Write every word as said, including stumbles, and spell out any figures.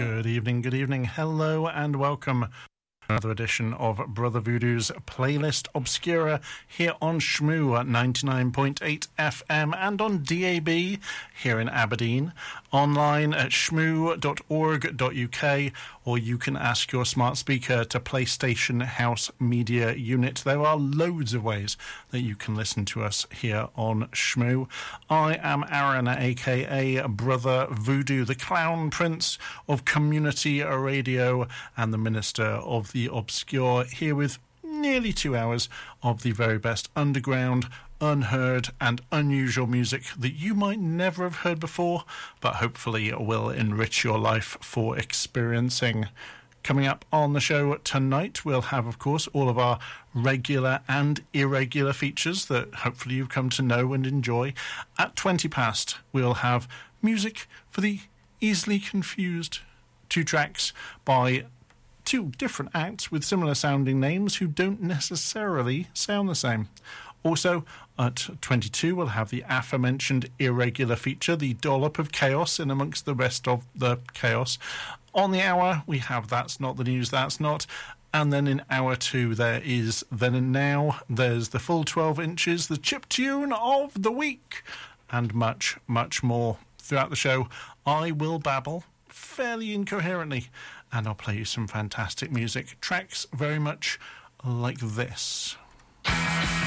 Good evening, good evening, hello and welcome. Another edition of Brother Voodoo's Playlist Obscura here on Shmoo at ninety-nine point eight F M and on D A B here in Aberdeen, online at shmoo dot org dot U K, or you can ask your smart speaker to PlayStation House Media Unit. There are loads of ways that you can listen to us here on Shmoo. I am Aaron, aka Brother Voodoo, the Clown Prince of Community Radio and the Minister of the Obscure, here with nearly two hours of the very best underground, unheard and unusual music that you might never have heard before, but hopefully will enrich your life for experiencing. Coming up on the show tonight, we'll have, of course, all of our regular and irregular features that hopefully you've come to know and enjoy. At twenty past, we'll have music for the easily confused, two tracks by two different acts with similar sounding names who don't necessarily sound the same. Also, at twenty-two, we'll have the aforementioned irregular feature, the dollop of chaos in amongst the rest of the chaos. On the hour, we have That's Not the News, That's Not. And then in hour two, there is Then and Now. There's the full twelve inches, the chip tune of the week, and much, much more. Throughout the show, I will babble fairly incoherently, and I'll play you some fantastic music. Tracks very much like this.